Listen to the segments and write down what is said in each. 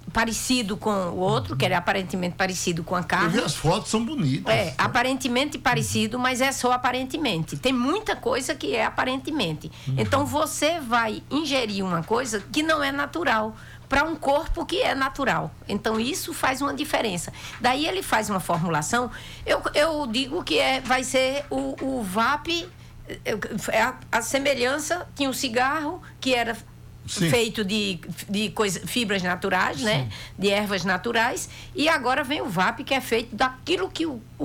parecido com o outro, que era aparentemente parecido com a carne. Eu vi as fotos, são bonitas. Aparentemente parecido, mas é só aparentemente. Tem muita coisa que é aparentemente. Então você vai ingerir uma coisa que não é natural para um corpo que é natural. Então isso faz uma diferença. Daí ele faz uma formulação. Eu digo que vai ser o VAP, a semelhança, tinha o cigarro que era feito de fibras naturais, né? De ervas naturais, e agora vem o VAP, que é feito daquilo que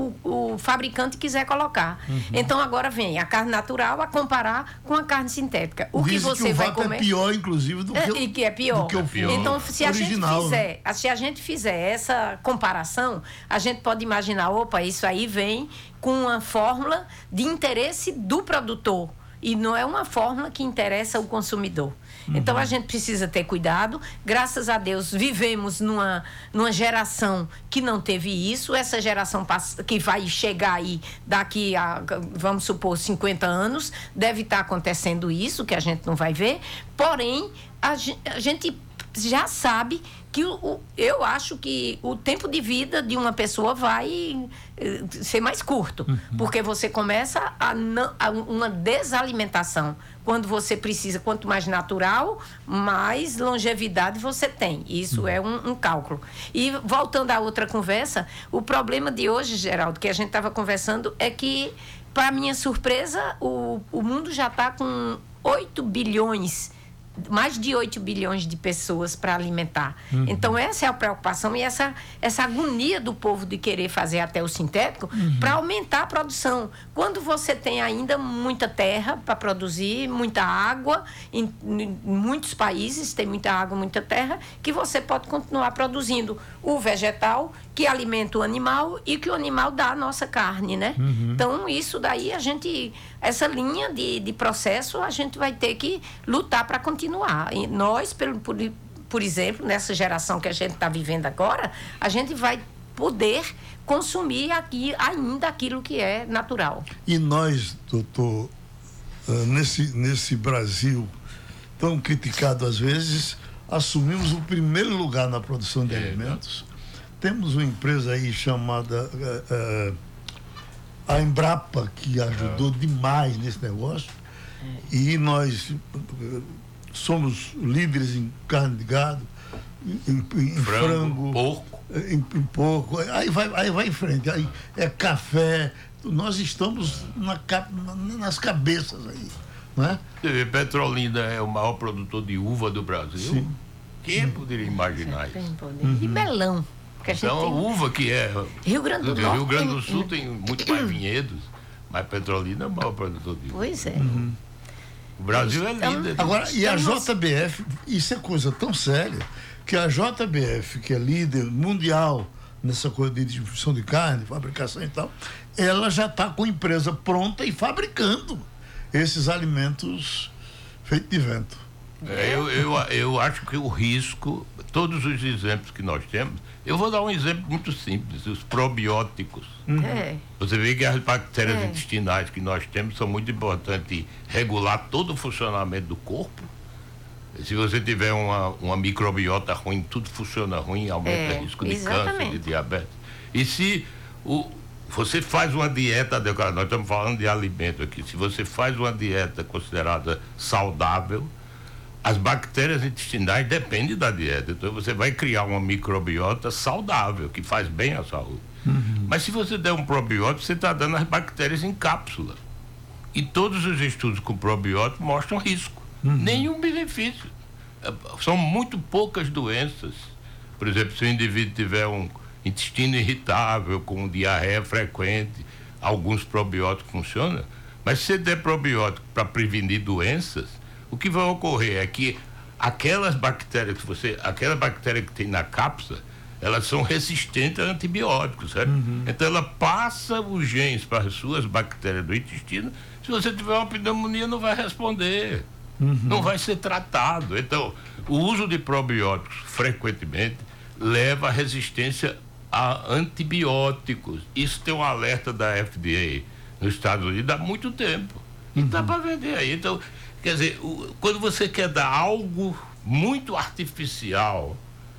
o fabricante quiser colocar. Então agora vem a carne natural a comparar com a carne sintética. O que você vai comer é pior, inclusive, do que é pior. Do que o então, se a original, gente fizer essa comparação, a gente pode imaginar, isso aí vem com uma fórmula de interesse do produtor e não é uma fórmula que interessa o consumidor. Então a gente precisa ter cuidado. Graças a Deus vivemos numa geração que não teve isso. Essa geração que vai chegar aí daqui a, vamos supor, 50 anos, deve estar acontecendo isso, que a gente não vai ver. Porém, a gente já sabe que eu acho que o tempo de vida de uma pessoa vai ser mais curto, porque você começa a uma desalimentação. Quando você precisa, quanto mais natural, mais longevidade você tem. Isso é um cálculo. E voltando à outra conversa, o problema de hoje, Geraldo, que a gente estava conversando, é que, para minha surpresa, o mundo já está com 8 bilhões, mais de 8 bilhões de pessoas para alimentar. Então essa é a preocupação e essa agonia do povo de querer fazer até o sintético para aumentar a produção. Quando você tem ainda muita terra para produzir, muita água, em muitos países tem muita água, muita terra, que você pode continuar produzindo o vegetal que alimenta o animal e que o animal dá a nossa carne, né? Então isso daí essa linha de processo a gente vai ter que lutar para continuar. E nós, por exemplo, nessa geração que a gente está vivendo agora, a gente vai poder consumir ainda aquilo que é natural. E nós, doutor, nesse Brasil tão criticado às vezes, assumimos o primeiro lugar na produção de alimentos. Temos uma empresa aí chamada a Embrapa, que ajudou demais nesse negócio. E nós somos líderes em carne de gado, em frango, porco. Em porco. Aí vai em frente. Aí é café. Nós estamos nas cabeças aí, não é? Petrolina é o maior produtor de uva do Brasil. Sim. Quem poderia imaginar isso? E melão. Então, uva que é... Rio Grande do Norte. Rio Grande do Sul tem muito mais vinhedos, mas Petrolina é o maior produtor de uva. Pois é. O Brasil é líder. Agora, e a JBF, isso é coisa tão séria, que a JBF, que é líder mundial nessa coisa de distribuição de carne, fabricação e tal, ela já está com a empresa pronta e fabricando esses alimentos feitos de vento. Eu acho que o risco, todos os exemplos que nós temos, eu vou dar um exemplo muito simples, os probióticos. Você vê que as bactérias intestinais que nós temos são muito importantes em regular todo o funcionamento do corpo. Se você tiver uma microbiota ruim, tudo funciona ruim, aumenta o risco de câncer, de diabetes. E se você faz uma dieta adequada, nós estamos falando de alimento aqui, se você faz uma dieta considerada saudável, as bactérias intestinais dependem da dieta. Então você vai criar uma microbiota saudável, que faz bem à saúde. Mas se você der um probiótico, você está dando as bactérias em cápsula. E todos os estudos com probiótico mostram risco. Nenhum benefício. São muito poucas doenças. Por exemplo, se o indivíduo tiver um intestino irritável, com diarreia frequente, alguns probióticos funcionam. Mas se você der probiótico para prevenir doenças, o que vai ocorrer é que aquela bactéria que tem na cápsula, elas são resistentes a antibióticos, certo? Então ela passa os genes para as suas bactérias do intestino. Se você tiver uma pneumonia, não vai responder, não vai ser tratado. Então, o uso de probióticos frequentemente leva à resistência a antibióticos. Isso tem um alerta da FDA nos Estados Unidos há muito tempo. E dá para vender aí. Então, quer dizer, quando você quer dar algo muito artificial